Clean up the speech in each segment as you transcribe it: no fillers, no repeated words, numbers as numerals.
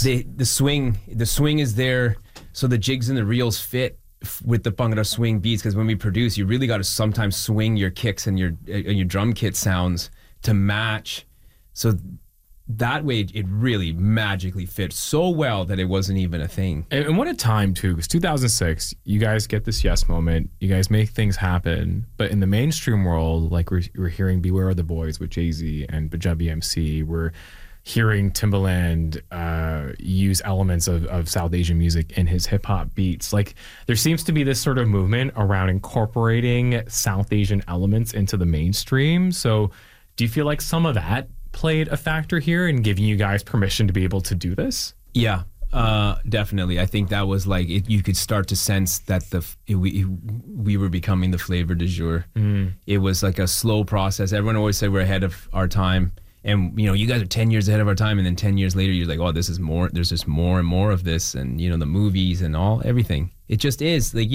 The swing is there, so the jigs and the reels fit with the Bhangra swing beats, because when we produce, you really got to sometimes swing your kicks and your drum kit sounds to match. So that way it really magically fit so well that it wasn't even a thing. And what a time too, because 2006, you guys get this Yes moment, you guys make things happen, but in the mainstream world, like we're hearing Beware of the Boys with Jay-Z and Punjabi MC, we're hearing Timbaland use elements of South Asian music in his hip hop beats. Like there seems to be this sort of movement around incorporating South Asian elements into the mainstream. So do you feel like some of that played a factor here in giving you guys permission to be able to do this? Yeah, definitely. I think that was like you could start to sense that we were becoming the flavor du jour. It was like a slow process. Everyone always said we're ahead of our time. And, you guys are 10 years ahead of our time. And then 10 years later, you're like, oh, this is more. There's just more and more of this. And, the movies and everything. It just is like,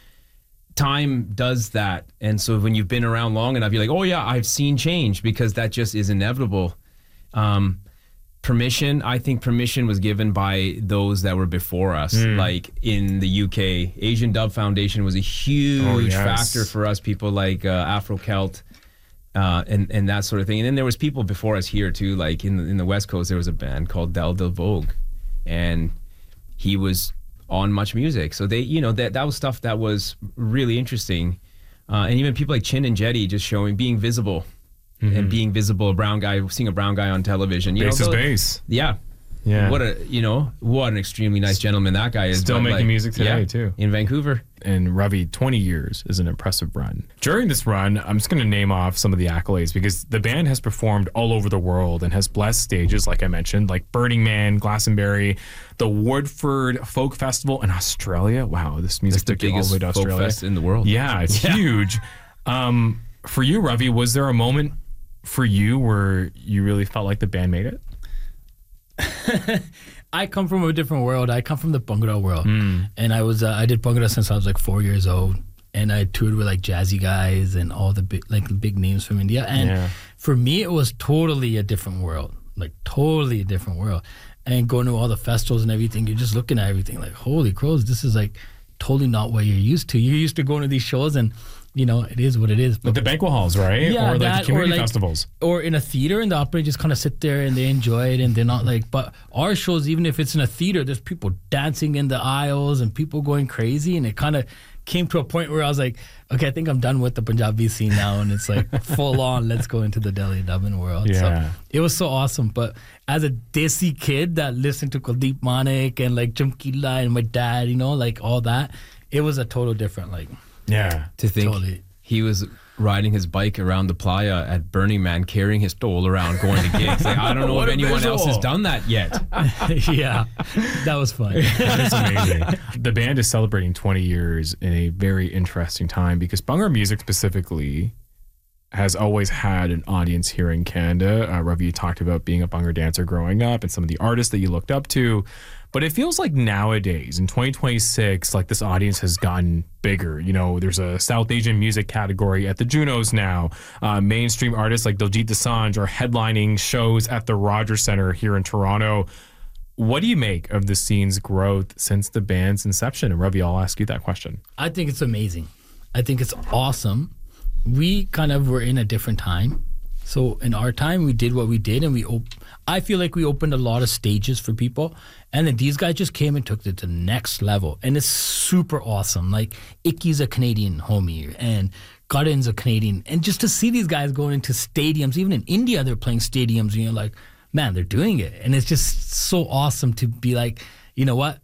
time does that. And so when you've been around long enough, you're like, oh, yeah, I've seen change, because that just is inevitable. Permission, I think permission was given by those that were before us. Like in the UK, Asian Dub Foundation was a huge factor for us, people like Afro Celt. And that sort of thing. And then there was people before us here too, like in the West Coast, there was a band called Del Vogue, and he was on Much Music. So they, that was stuff that was really interesting. And even people like Chin and Jetty just being visible, and being visible, seeing a brown guy on television. Bass is bass. Yeah. Yeah. What an extremely nice gentleman that guy is. Still making music today too. In Vancouver. And Ravi, 20 years is an impressive run. During this run, I'm just going to name off some of the accolades, because the band has performed all over the world and has blessed stages, like I mentioned, like Burning Man, Glastonbury, the Woodford Folk Festival in Australia. Wow, this music took you all the way to Australia. Folk fest in the world. Yeah, it's huge. For you, Ravi, was there a moment for you where you really felt like the band made it? I come from a different world. I come from the Bhangra world, and I did Bhangra since I was like 4 years old, and I toured with like jazzy guys and all the big names from India. And for me, it was totally a different world, like totally a different world. And going to all the festivals and everything, you're just looking at everything like, holy crows, this is like totally not what you're used to. You're used to going to these shows and, it is what it is. But the banquet halls, right? Yeah, or like the community festivals. Or in a theater, and the opera just kind of sit there and they enjoy it, and they're not like, but our shows, even if it's in a theater, there's people dancing in the aisles and people going crazy, and it kind of came to a point where I was like, okay, I think I'm done with the Punjabi scene now, and it's like full on, let's go into the Delhi dubbing world. Yeah. So it was so awesome. But as a desi kid that listened to Kuldeep Manik and like Chamkila and my dad, like all that, it was a total different, like... Yeah. To think he was riding his bike around the playa at Burning Man, carrying his stole around, going to gigs. Like, I don't know if anyone else has done that yet. Yeah, that was fun. That is amazing. The band is celebrating 20 years in a very interesting time, because Bhangra music specifically has always had an audience here in Canada. Ravi talked about being a Bhangra dancer growing up and some of the artists that you looked up to. But it feels like nowadays, in 2026, like this audience has gotten bigger. There's a South Asian music category at the Junos now. Mainstream artists like Diljit Dosanjh are headlining shows at the Rogers Centre here in Toronto. What do you make of the scene's growth since the band's inception? And Ravi, I'll ask you that question. I think it's amazing. I think it's awesome. We kind of were in a different time. So in our time, we did what we did, and I feel like we opened a lot of stages for people, and then these guys just came and took it to the next level, and it's super awesome. Like Icky's a Canadian homie, and Karan's a Canadian, and just to see these guys going into stadiums, even in India, they're playing stadiums, and you're like, man, they're doing it, and it's just so awesome to be like, you know what,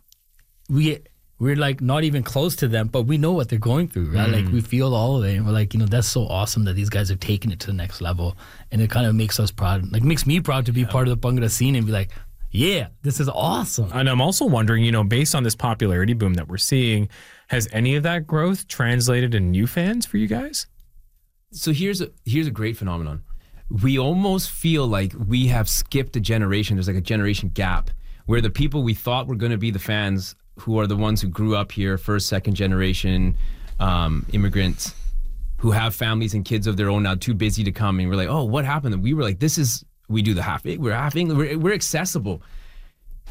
we're like not even close to them, but we know what they're going through, right? Like we feel all of it, and we're like, that's so awesome that these guys are taking it to the next level, and it kind of makes us proud. Like makes me proud to be part of the Bhangra scene and be like, yeah, this is awesome. And I'm also wondering, based on this popularity boom that we're seeing, has any of that growth translated in new fans for you guys? So here's a great phenomenon. We almost feel like we have skipped a generation. There's like a generation gap where the people we thought were going to be the fans, who are the ones who grew up here, first, second generation immigrants, who have families and kids of their own now, too busy to come. And we're like, oh, what happened? And we were like, we do the half English, we're accessible.